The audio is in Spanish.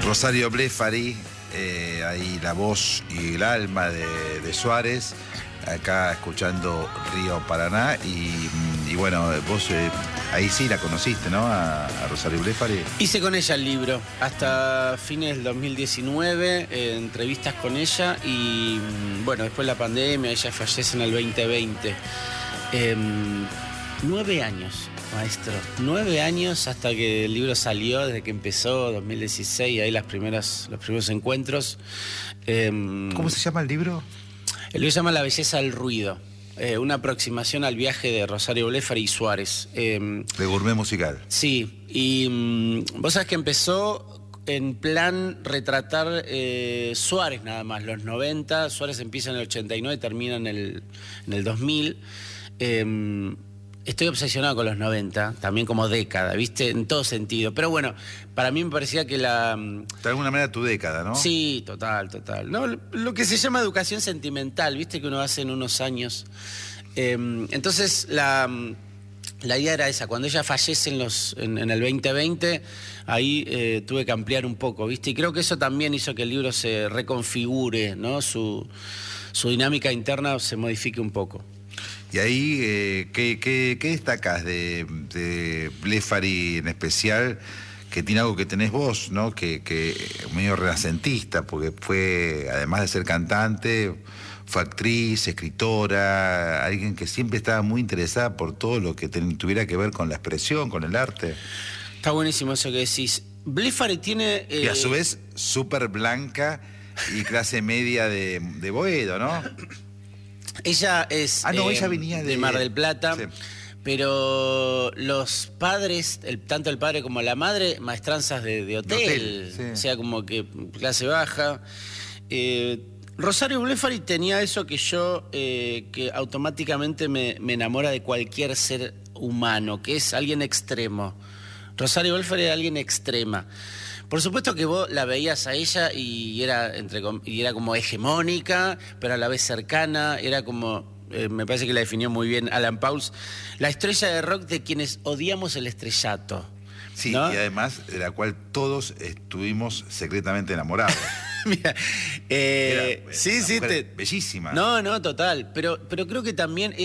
Rosario Blefari, ahí la voz y el alma de Suárez, acá escuchando Río Paraná. Y bueno, vos ahí sí la conociste, ¿no? A Rosario Blefari. Hice con ella el libro hasta fines del 2019, entrevistas con ella y bueno, después la pandemia, ella fallece en el 2020. 9 años, maestro, 9 años hasta que el libro salió, desde que empezó, 2016, ahí los primeros encuentros. ¿Cómo se llama el libro? El libro se llama La belleza del ruido, una aproximación al viaje de Rosario Blefari y Suárez. De gourmet musical. Sí, y vos sabés que empezó en plan retratar Suárez nada más, los 90, Suárez empieza en el 89 y termina en el 2000. Estoy obsesionado con los 90, también como década, ¿viste? En todo sentido. Pero bueno, para mí me parecía que la... De alguna manera tu década, ¿no? Sí, total. No, lo que se llama educación sentimental, ¿viste? Que uno hace en unos años. Entonces, la idea era esa. Cuando ella fallece en el 2020, ahí tuve que ampliar un poco, ¿viste? Y creo que eso también hizo que el libro se reconfigure, ¿no? Su dinámica interna se modifique un poco. Y ahí, ¿qué destacás de Blefari en especial? Que tiene algo que tenés vos, ¿no? Que medio renacentista, porque fue, además de ser cantante, fue actriz, escritora, alguien que siempre estaba muy interesada por todo lo que tuviera que ver con la expresión, con el arte. Está buenísimo eso que decís. Blefari tiene... Y a su vez, súper blanca y clase media de Boedo, ¿no? Ella es ella venía de Mar del Plata, sí. Pero los padres, tanto el padre como la madre, maestranzas de hotel, sí. O sea, como que clase baja. Rosario Blefari tenía eso que yo, que automáticamente me enamora de cualquier ser humano, que es alguien extremo. Rosario Blefari era alguien extrema. Por supuesto que vos la veías a ella y era como hegemónica, pero a la vez cercana, era como, me parece que la definió muy bien Alan Pauls, la estrella de rock de quienes odiamos el estrellato. Sí, ¿no? Y además de la cual todos estuvimos secretamente enamorados. Mira, sí, bellísima. No, total, pero creo que también